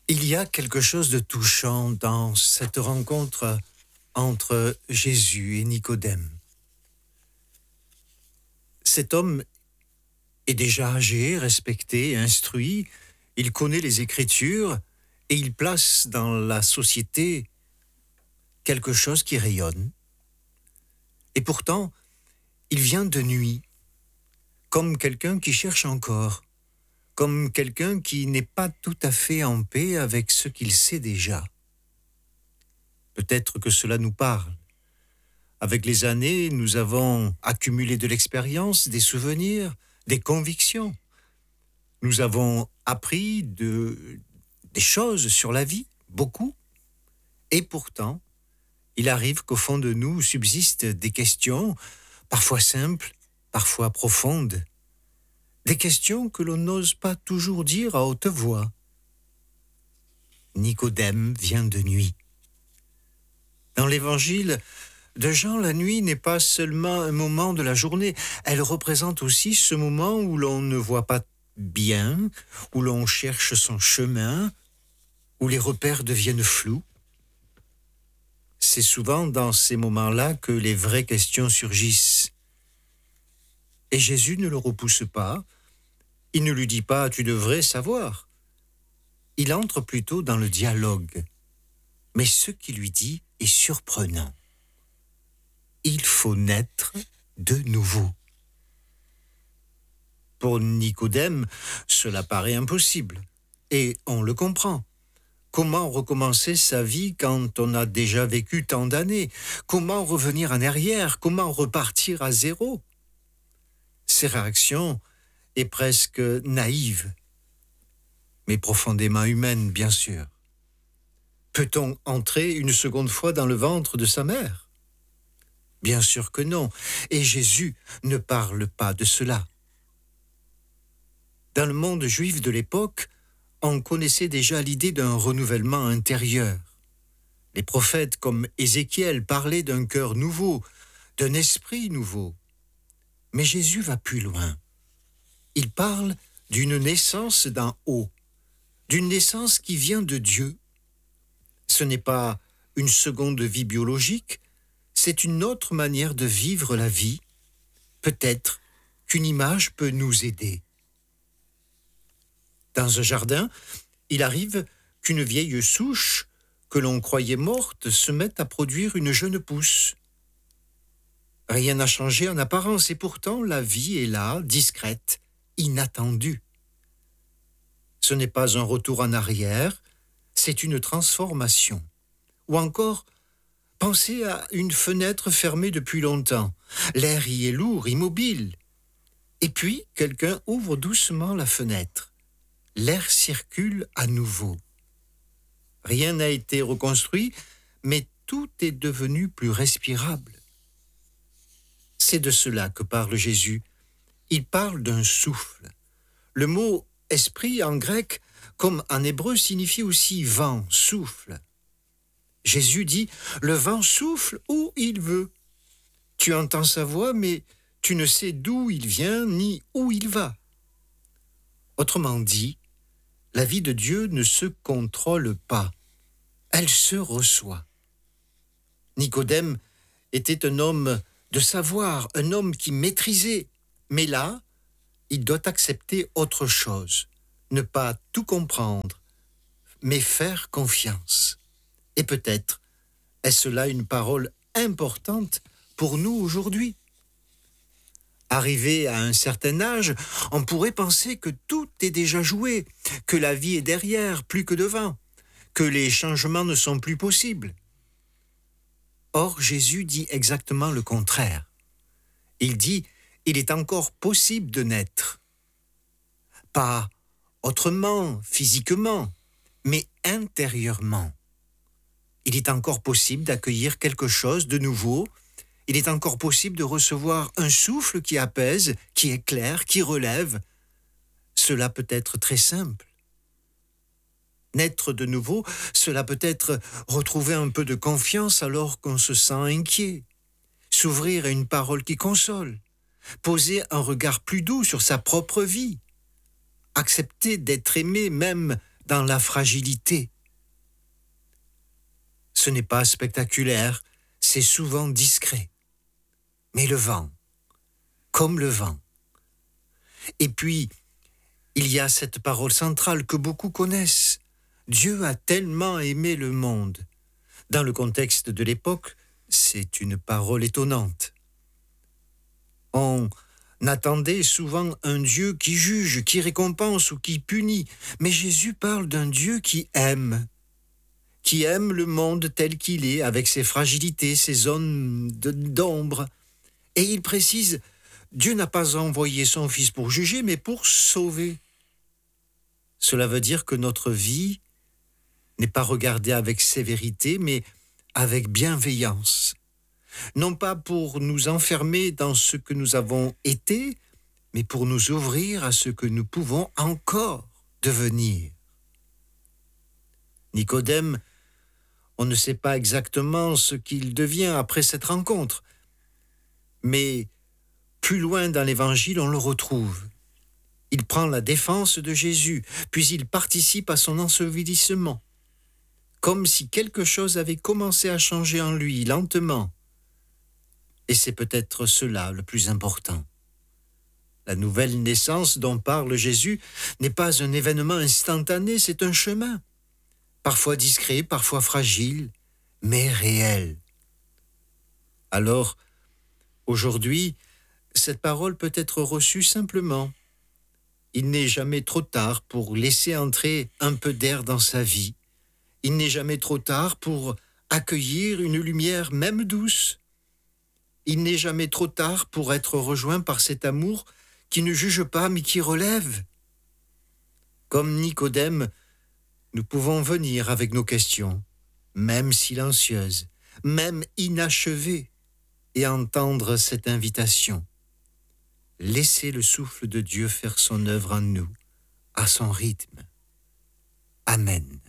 Il y a quelque chose de touchant dans cette rencontre entre Jésus et Nicodème. Cet homme est déjà âgé, respecté, instruit, il connaît les Écritures et il place dans la société quelque chose qui rayonne. Et pourtant, il vient de nuit, comme quelqu'un qui cherche encore, comme quelqu'un qui n'est pas tout à fait en paix avec ce qu'il sait déjà. Peut-être que cela nous parle. Avec les années, nous avons accumulé de l'expérience, des souvenirs, des convictions. Nous avons appris des choses sur la vie, beaucoup. Et pourtant, il arrive qu'au fond de nous subsistent des questions, parfois simples, parfois profondes. Des questions que l'on n'ose pas toujours dire à haute voix. Nicodème vient de nuit. Dans l'évangile de Jean, la nuit n'est pas seulement un moment de la journée, elle représente aussi ce moment où l'on ne voit pas bien, où l'on cherche son chemin, où les repères deviennent flous. C'est souvent dans ces moments-là que les vraies questions surgissent. Et Jésus ne le repousse pas, il ne lui dit pas « tu devrais savoir ». Il entre plutôt dans le dialogue. Mais ce qu'il lui dit est surprenant. Il faut naître de nouveau. Pour Nicodème, cela paraît impossible. Et on le comprend. Comment recommencer sa vie quand on a déjà vécu tant d'années? Comment revenir en arrière? Comment repartir à zéro? Ces réactions est presque naïve, mais profondément humaine, bien sûr. Peut-on entrer une seconde fois dans le ventre de sa mère? Bien sûr que non, et Jésus ne parle pas de cela. Dans le monde juif de l'époque, on connaissait déjà l'idée d'un renouvellement intérieur. Les prophètes comme Ézéchiel parlaient d'un cœur nouveau, d'un esprit nouveau. Mais Jésus va plus loin. Il parle d'une naissance d'en haut, d'une naissance qui vient de Dieu. Ce n'est pas une seconde vie biologique, c'est une autre manière de vivre la vie. Peut-être qu'une image peut nous aider. Dans un jardin, il arrive qu'une vieille souche que l'on croyait morte se mette à produire une jeune pousse. Rien n'a changé en apparence et pourtant la vie est là, discrète, inattendue. Ce n'est pas un retour en arrière, c'est une transformation. Ou encore, pensez à une fenêtre fermée depuis longtemps. L'air y est lourd, immobile. Et puis, quelqu'un ouvre doucement la fenêtre. L'air circule à nouveau. Rien n'a été reconstruit, mais tout est devenu plus respirable. C'est de cela que parle Jésus. Il parle d'un souffle. Le mot « esprit » en grec, comme en hébreu, signifie aussi vent, souffle. Jésus dit « le vent souffle où il veut ». Tu entends sa voix, mais tu ne sais d'où il vient ni où il va. Autrement dit, la vie de Dieu ne se contrôle pas, elle se reçoit. Nicodème était un homme de savoir, un homme qui maîtrisait, mais là, il doit accepter autre chose, ne pas tout comprendre, mais faire confiance. Et peut-être est-ce là une parole importante pour nous aujourd'hui. Arrivé à un certain âge, on pourrait penser que tout est déjà joué, que la vie est derrière, plus que devant, que les changements ne sont plus possibles. Or, Jésus dit exactement le contraire. Il dit, il est encore possible de naître. Pas autrement, physiquement, mais intérieurement. Il est encore possible d'accueillir quelque chose de nouveau. Il est encore possible de recevoir un souffle qui apaise, qui éclaire, qui relève. Cela peut être très simple. Naître de nouveau, cela peut être retrouver un peu de confiance alors qu'on se sent inquiet. S'ouvrir à une parole qui console. Poser un regard plus doux sur sa propre vie. Accepter d'être aimé même dans la fragilité. Ce n'est pas spectaculaire, c'est souvent discret. Mais le vent, comme le vent. Et puis, il y a cette parole centrale que beaucoup connaissent. Dieu a tellement aimé le monde. Dans le contexte de l'époque, c'est une parole étonnante. On attendait souvent un Dieu qui juge, qui récompense ou qui punit. Mais Jésus parle d'un Dieu qui aime le monde tel qu'il est, avec ses fragilités, ses zones d'ombre. Et il précise, Dieu n'a pas envoyé son Fils pour juger, mais pour sauver. Cela veut dire que notre vie n'est pas regardée avec sévérité, mais avec bienveillance. Non pas pour nous enfermer dans ce que nous avons été, mais pour nous ouvrir à ce que nous pouvons encore devenir. Nicodème, on ne sait pas exactement ce qu'il devient après cette rencontre, mais plus loin dans l'Évangile, on le retrouve. Il prend la défense de Jésus, puis il participe à son ensevelissement, comme si quelque chose avait commencé à changer en lui, lentement. Et c'est peut-être cela le plus important. La nouvelle naissance dont parle Jésus n'est pas un événement instantané, c'est un chemin. Parfois discret, parfois fragile, mais réel. Alors, aujourd'hui, cette parole peut être reçue simplement. Il n'est jamais trop tard pour laisser entrer un peu d'air dans sa vie. Il n'est jamais trop tard pour accueillir une lumière même douce. Il n'est jamais trop tard pour être rejoint par cet amour qui ne juge pas mais qui relève. Comme Nicodème, nous pouvons venir avec nos questions, même silencieuses, même inachevées, et entendre cette invitation. Laissez le souffle de Dieu faire son œuvre en nous, à son rythme. Amen.